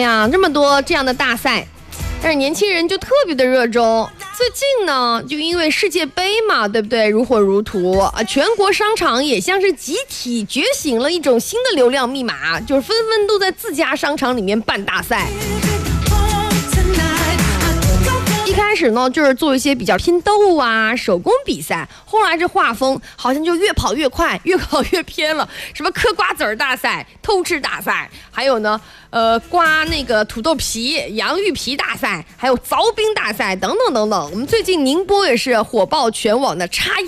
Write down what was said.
呀，这么多这样的大赛，但是年轻人就特别的热衷。最近呢，就因为世界杯嘛，对不对？如火如荼啊，全国商场也像是集体觉醒了一种新的流量密码，就是纷纷都在自家商场里面办大赛。一开始呢，就是做一些比较拼斗啊、手工比赛，后来这画风好像就越跑越快，越跑越偏了。什么嗑瓜子儿大赛、偷吃大赛，还有呢，刮那个土豆皮、洋芋皮大赛，还有凿冰大赛等等等等。我们最近宁波也是火爆全网的插